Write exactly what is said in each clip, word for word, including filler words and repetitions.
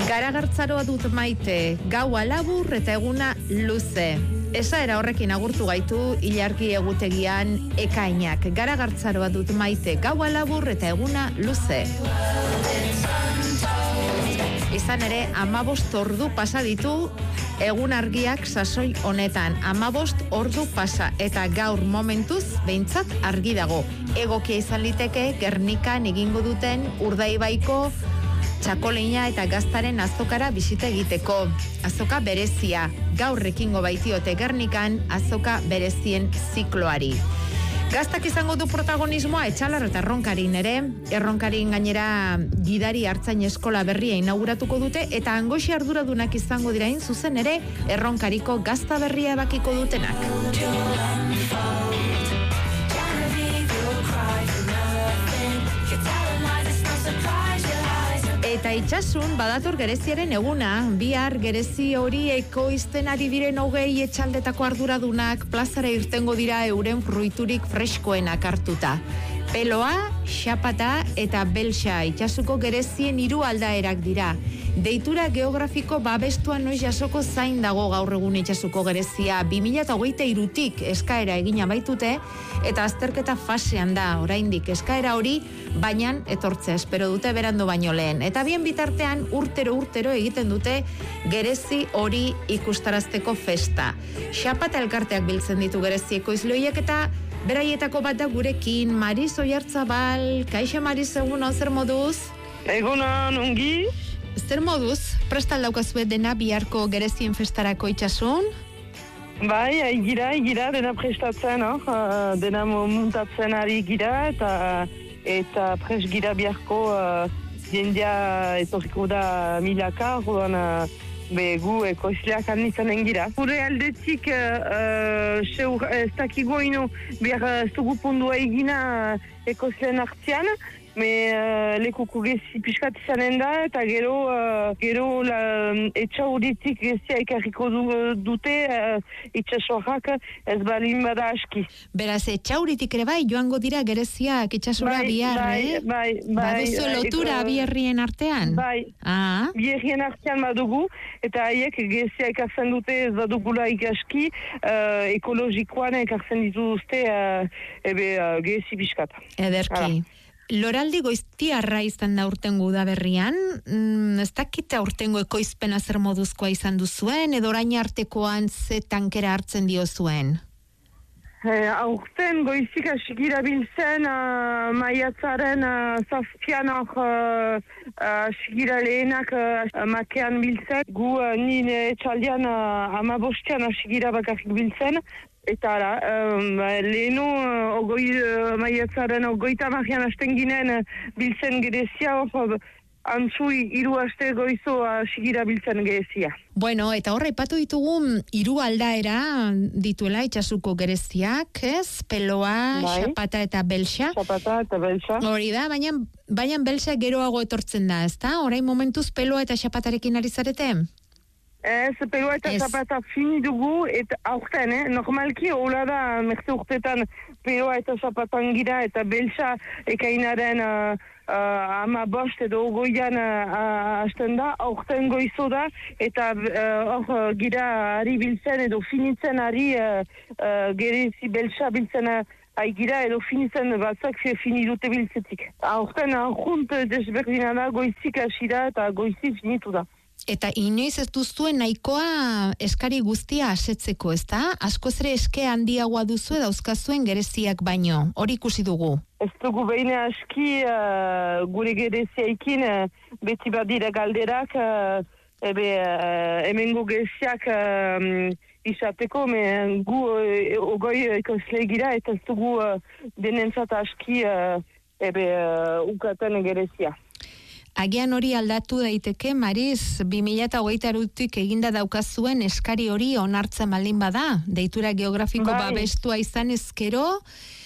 Garagartzaroa dut maite, gaua labur eta eguna luze. Esaera horrekin agurtu gaitu ilargi egutegian ekainak. Garagartzaroa dut maite, gaua labur eta eguna luze. Izan ere, amabost ordu pasa ditu egun argiak sasoi honetan. Amabost ordu pasa eta gaur momentuz behintzat argi dago. Egokia izan liteke Gernikan egingo duten Urdaibaiko Txakolina eta Gaztaren azokara bisita egiteko. Azoka berezia, gaur ekingo baitiote Gernikan azoka berezien zikloari. Gaztak izango du protagonismoa Etxalar eta Erronkarin ere. Erronkarin gainera gidari hartzain eskola berria inauguratuko dute eta Angoxi arduradunak izango dirain zuzen ere Erronkariko gazta berria ebakiko dutenak. Eta itxasun badator gereziaren eguna, bihar gerezi hori ekoizten ari diren hogei etxaldetako arduradunak plazara irtengo dira euren fruiturik freskoenak hartuta. Peloa, xapata eta belxa itxasuko gerezien hiru aldaerak dira. Deitura geografiko babestuan noiz jasoko zain dago gaur egun itxasuko gerezia. bi mila hogeita hirutik eskaera egina baitute eta azterketa fasean da oraindik eskaera hori, baina etortzea espero dute berandu baino lehen. Eta bien bitartean urtero urtero egiten dute gerezi hori ikustarazteko festa. Xapata elkarteak biltzen ditu gerezi ekoizleoiek eta beraietako bat da gurekin, Maris Oiartzabal. Kaixo Maris, egunon, zer moduz? Egunon, ongi. Zer moduz, prestal daukazue dena biharko gerezien festarako itxasun? Bai, gira, gira, dena prestatzen, uh, dena muntatzen ari gira, eta eta pres gira biharko uh, jendea etorriko da milaka, orduan uh, be gu ekoizleak anizanen gira. Gure aldetik, uh, seur, ez dakigo ino, behar ez dugu pundua egina ekoizleen hartzian, me uh, lekuko gezi piskat izanen da, eta gero, uh, gero la, etxa horitik gezia ekarriko du, dute uh, itxasorrak ez balin bada aski. Beraz, etxa horitik ere bai, joango dira gereziak itxasora bai, bihar, bai, eh? Bai, bai. Baduzu lotura bi herrien artean? Bai, ah. bi herrien artean badugu, eta haiek gezia ekartzen dute ez badugula ikaski, uh, ekologikoan ekartzen dituzte uh, ebe uh, gezi piskat. Ederki. Hala. Loraldi Goiztiarra izan da urtengo udaberrian, mm, ez dakita urtengo ekoizpena zer moduzkoa izan duzuen, edo orain artekoan ze tankera hartzen dio zuen? Eh, aurten goizik asigira biltzen uh, maiatzaren uh, zazpian hor uh, asigira lehenak uh, makean biltzen, gu uh, nire etxaldian uh, amabostean asigira bakarrik biltzen. Eta ara, um, leheno uh, ogoi, uh, maiatzaren ogoita marian hasten ginen uh, biltzen gerezia, hor antzu hiru aste goizo asigira uh, biltzen gerezia. Bueno, eta horra ipatu ditugu hiru aldaera dituela itxasuko gereziak, ez? Peloa, bai. Xapata eta belxa. Xapata eta belxa. Hori da, baina, baina belxa geroago etortzen da, ez da? Orain momentuz peloa eta xapatarekin ari zarete? Ez, peloa eta zapata fini dugu, eta aurten, eh? Normalki, hola da, merze urtetan peloa eta zapatan gira, eta belxa ekainaren uh, uh, ama bost edo goian uh, hasten da, aurten goizo da, eta hor uh, gira ari biltzen edo finitzen ari uh, uh, gerezi belxa biltzen uh, aigira edo finitzen batzak fini dute biltzetik. Aurten, junt desberdina da, goizik hasi da eta goizik finitu da. Eta inoiz ez duzuen nahikoa eskari guztia asetzeko, ez da? Asko ere eske handiagoa duzu dauzkazuen gereziak baino, hori ikusi dugu. Ez dugu behin aski uh, gure gereziaikin uh, beti badira galderak, uh, ebe uh, hemengo gereziak uh, izateko, me gu uh, ogoi ekoizle gira eta ez dugu uh, denentzat aski uh, ebe uh, ukaten gerezia. Agian hori aldatu daiteke, Maris, bi mila hogeita hirutik eginda daukazuen eskari hori onartzen baldin bada, deitura geografiko bai. Babestua izan ezkero,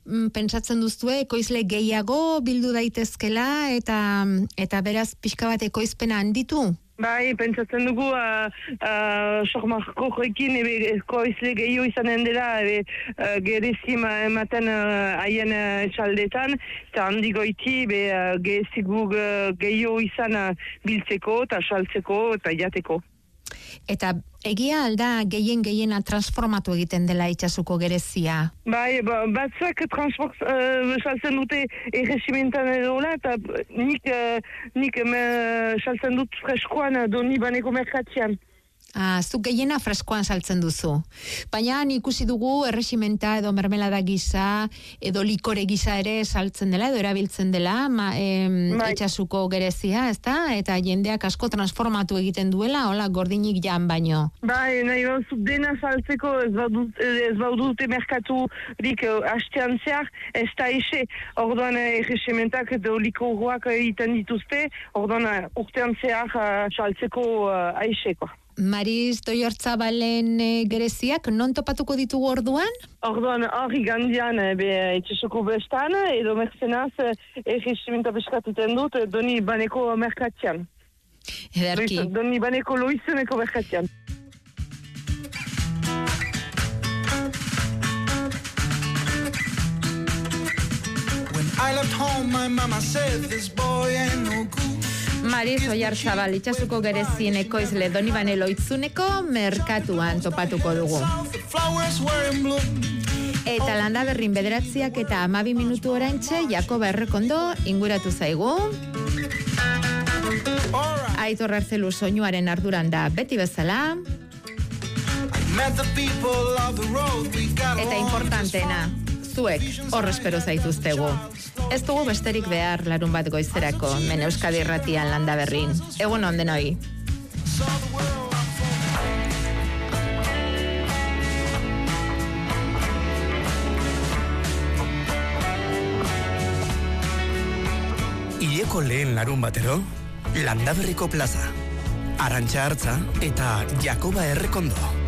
mm, pentsatzen duzue ekoizle gehiago bildu daitezkela eta eta beraz pixka bat ekoizpena handitu? Bai, pentsatzen dugu uh, uh, Sormarko joekin ekoizle gehiago izanen dela ebe, uh, gerezi ematen haien uh, etxaldetan eta handi goiti uh, gehiago uh, gehiago izan uh, biltzeko eta saltzeko eta jateko. Eta egia alda gehien gehiena transformatu egiten dela itxasuko gerezia? Bai, ba, batzak transport uh, saltzen dute erregimentan edola eta nik, uh, nik uh, saltzen dut freskoan Doni Baneko merkatian. Ah, zuk gehiena freskoan saltzen duzu. Baina ikusi dugu erregimenta edo mermelada gisa edo likore gisa ere saltzen dela edo erabiltzen dela ma, em, bai. Itxasuko gerezia, ezta? Eta jendeak asko transformatu egiten duela, hola, gordinik jan baino. Bai, nahi bauzuk dena saltzeko ez baudut, ez baudute merkaturik hastean zehar, ez da ese, orduan erregimentak edo likoroak egiten dituzte, orduan urtean zehar saltzeko haiseko. Mariz Doiortzabalen e, gereziak non topatuko ditugu orduan? Orduan hori gandian etxesoko bestan edo merzenaz erregimenta beskatuten dut Doni Baneko merkatian. Ederki. Doni Baneko Loizuneko merkatian. When I left home my mama said this boy ain't no good. Mariz Oiarzabal itxasuko gerezien ekoizle Donibane Loitzuneko merkatuan topatuko dugu. Eta Landaberrin bederatziak eta hamabi minutu oraintxe Jakoba Errekondo inguratu zaigu. Aitor Artzelu soinuaren arduran da beti bezala. Eta importanteena, zuek hor espero zaituztegu. Ez dugu besterik behar larun bat goizerako, men Euskadi Irratian Landaberrin. Egun on denoi. Ileko lehen larun batero, Landaberriko plaza. Arantxa Hartza eta Jakoba Errekondo.